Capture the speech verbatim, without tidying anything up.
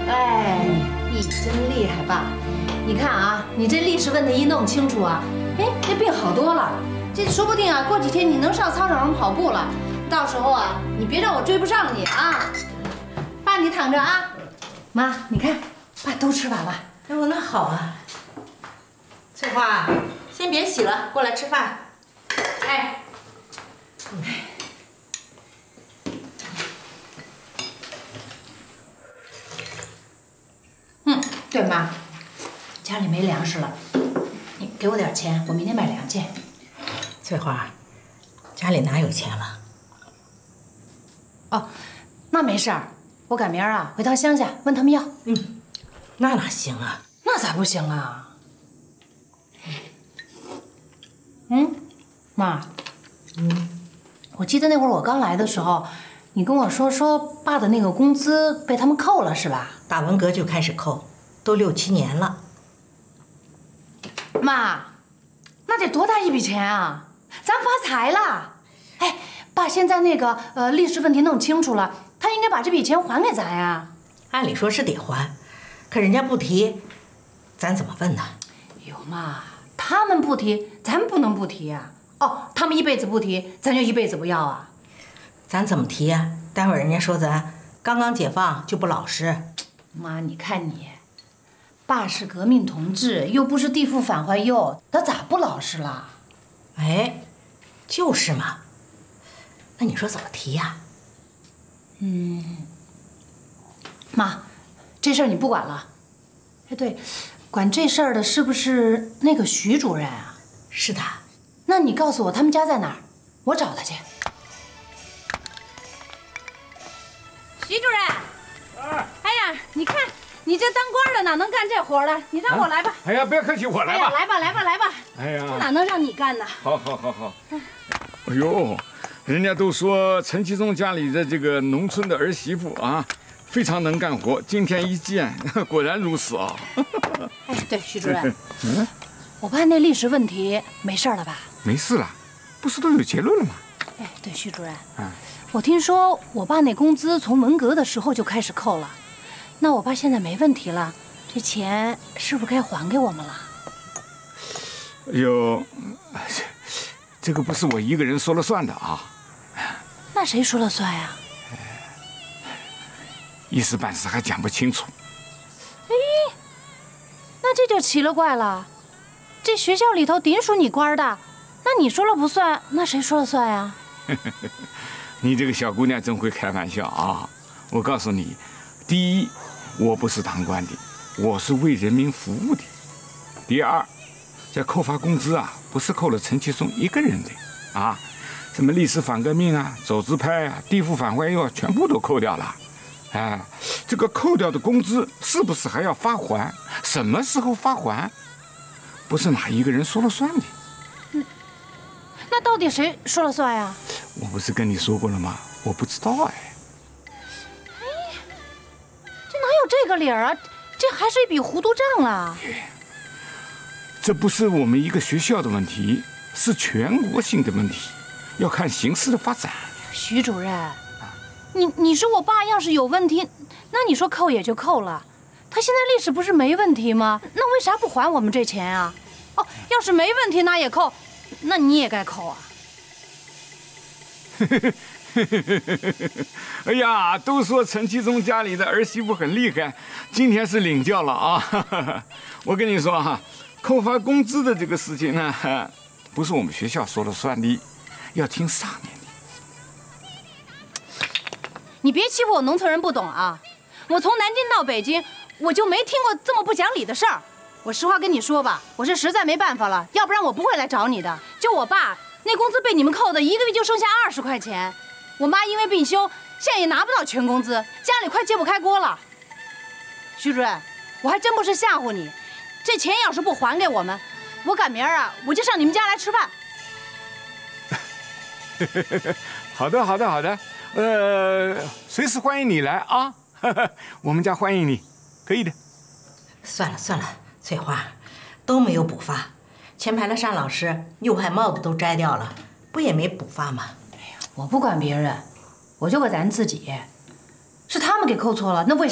哎，你真厉害，爸！你看啊，你这历史问题一弄清楚啊，哎，这病好多了。这说不定啊，过几天你能上操场上跑步了。到时候啊，你别让我追不上你啊！爸，你躺着啊。妈，你看，爸都吃完了。 哎呦，那好啊。翠花，先别洗了，过来吃饭。哎。 嗯，对妈，家里没粮食了，你给我点钱，我明天买粮去。 翠花，家里哪有钱了？ 哦，那没事儿，我赶明儿啊回趟乡下问他们要。 嗯，那哪行啊？ 那咋不行啊？嗯，妈，嗯，我记得那会儿我刚来的时候，你跟我说说爸的那个工资被他们扣了是吧？ 打文革就开始扣，都六七年了。 妈，那得多大一笔钱啊！咱发财了！哎，爸，现在那个呃历史问题弄清楚了，他应该把这笔钱还给咱呀。 按理说是得还，可人家不提，咱怎么问呢？ 哟妈，他们不提，咱不能不提呀。哦，他们一辈子不提，咱就一辈子不要啊。 咱怎么提呀？待会儿人家说咱刚刚解放就不老实。 妈，你看你，爸是革命同志，又不是地富反坏右，他咋不老实了？ 哎，就是嘛。那你说怎么提呀？ 嗯，妈，这事儿你不管了。哎，对，管这事儿的是不是那个徐主任啊？ 是的。 那你告诉我他们家在哪儿，我找他去。徐主任，哎呀，你看你这当官的哪能干这活了？你让我来吧。 哎呀，不要客气，我来吧。 来吧，来吧，来吧。 哎呀， 这哪能让你干呢？ 好，好，好，好。哎呦，人家都说陈其忠家里的这个农村的儿媳妇啊，非常能干活。今天一见，果然如此啊。 哎，对，徐主任，嗯，我爸那历史问题没事了吧？ 没事了，不是都有结论了吗？ 哎，对，徐主任， 嗯， 我听说我爸那工资从文革的时候就开始扣了，那我爸现在没问题了，这钱是不是该还给我们了？ 哎呦，这个不是我一个人说了算的啊。 那谁说了算呀？ 一时半时还讲不清楚。 哎，那这就奇了怪了，这学校里头顶属你官的，那你说了不算，那谁说了算呀？ 你这个小姑娘真会开玩笑啊！我告诉你，第一，我不是当官的，我是为人民服务的；第二，这扣发工资啊，不是扣了陈其松一个人的啊，什么历史反革命啊、走资派啊、地富反坏右啊，全部都扣掉了。哎，这个扣掉的工资是不是还要发还？什么时候发还？不是哪一个人说了算的。 嗯，那到底谁说了算呀？ 我不是跟你说过了吗？我不知道哎。 哎，这哪有这个理儿啊？这还是一笔糊涂账了。 这不是我们一个学校的问题，是全国性的问题，要看形势的发展。 徐主任，你你说我爸要是有问题，那你说扣也就扣了，他现在历史不是没问题吗？那为啥不还我们这钱啊？哦，要是没问题那也扣，那你也该扣啊。 哎呀，都说陈其忠家里的儿媳妇很厉害，今天是领教了啊！我跟你说哈，扣发工资的这个事情呢，不是我们学校说了算的，要听上面的。 你别欺负我农村人不懂啊！我从南京到北京，我就没听过这么不讲理的事儿。我实话跟你说吧，我是实在没办法了，要不然我不会来找你的。就我爸那工资被你们扣的，一个月就剩下二十块钱。我妈因为病休，现在也拿不到全工资，家里快揭不开锅了。徐主任，我还真不是吓唬你，这钱要是不还给我们，我赶明儿啊，我就上你们家来吃饭。 好的，好的，好的，呃，随时欢迎你来啊！我们家欢迎你，可以的。 算了算了，翠花，都没有补发，前排的单老师右海帽子都摘掉了，不也没补发吗？ 哎呀，我不管别人，我就管咱自己，是他们给扣错了，那为